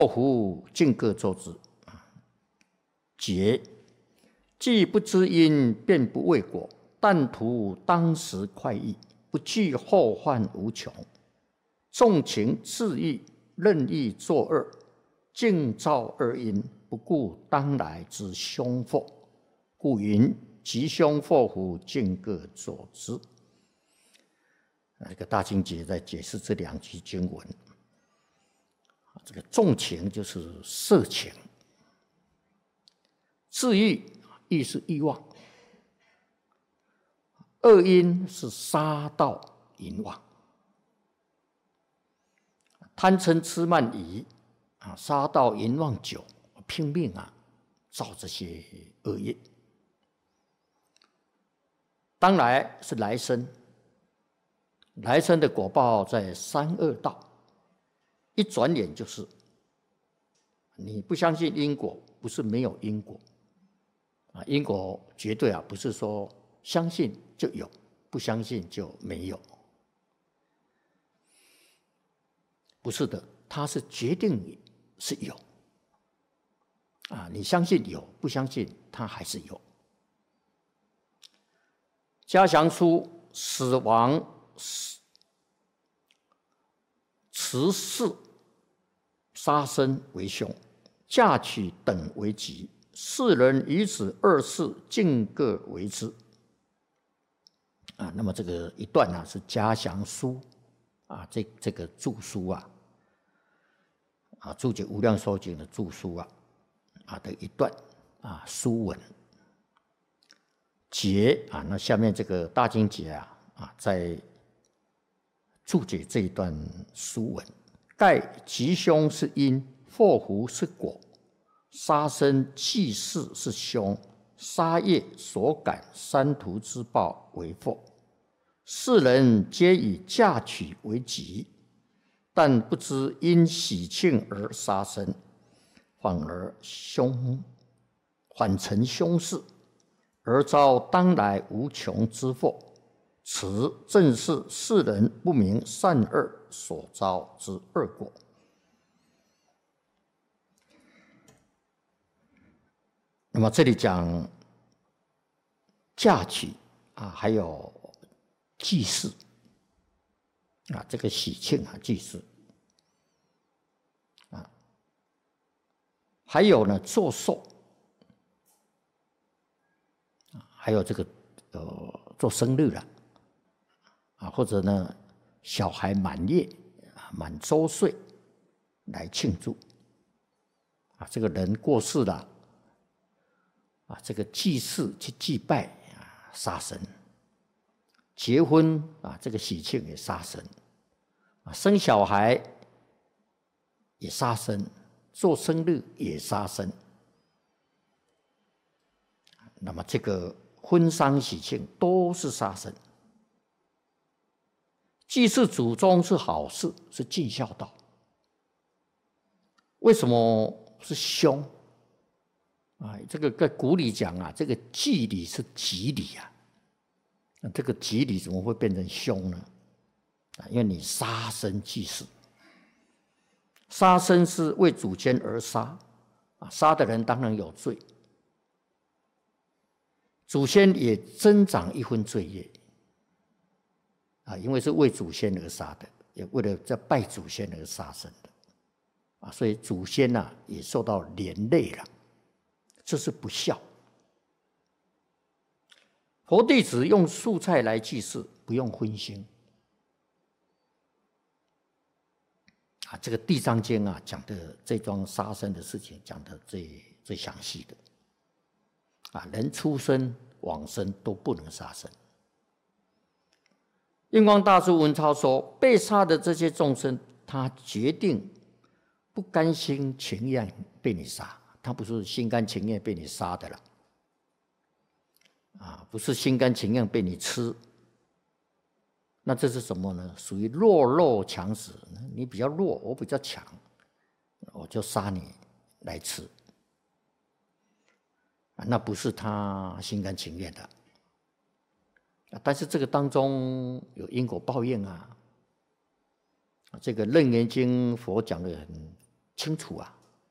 夫尽各作之。解：既不知因，便不畏果，但图当时快意，不惧后患无穷。纵情恣意，任意作恶，尽造恶因，不顾当来之凶祸，故云：吉凶祸福，尽各作之。这个大经解在解释这两句经文。这个纵情就是色情，恣意意是欲望，恶因是杀盗淫妄，贪嗔痴慢疑杀盗淫妄酒，拼命造这些恶业。当来是来生，来生的果报在三恶道，一转眼就是。你不相信因果，不是没有因果因果绝对不是说相信就有，不相信就没有，不是的，它是决定是有你相信有，不相信它还是有。嘉祥书死亡持世杀生为凶，嫁娶等为吉，世人以此二事尽各为之。那么这个一段是嘉祥书这个注书注解无量寿经的注书的一段书文。解那下面这个大经解在注解这一段书文。盖吉凶是因，祸福是果，杀生忌事是凶，杀业所感三途之报为祸。世人皆以嫁娶为吉，但不知因喜庆而杀生，反成凶事，而遭当来无穷之祸。此正是世人不明善恶所遭之恶果。那么这里讲嫁娶还有祭祀这个喜庆祭祀还有呢做寿还有这个做生日了或者呢小孩满月满周岁来庆祝这个人过世了这个祭祀去祭拜杀生，结婚这个喜庆也杀生生小孩也杀生，做生日也杀生。那么这个婚丧喜庆都是杀生。祭祀祖宗是好事，是尽孝道。为什么是凶这个在古里讲这个祭礼是吉礼那这个吉礼怎么会变成凶呢？因为你杀生祭祀，杀生是为祖先而杀杀的人当然有罪，祖先也增长一分罪业因为是为祖先而杀的，也为了在拜祖先而杀生的所以祖先也受到连累了，这是不孝。佛弟子用素菜来祭祀，不用荤腥这个《地藏经》讲的这桩杀生的事情讲的最详细的人出生往生都不能杀生。印光大师文超说，被杀的这些众生，他决定不甘心情愿被你杀，他不是心甘情愿被你杀的了不是心甘情愿被你吃。那这是什么呢？属于弱肉强食，你比较弱，我比较强，我就杀你来吃那不是他心甘情愿的但是这个当中有因果报应这个《楞严经》佛讲得很清楚啊。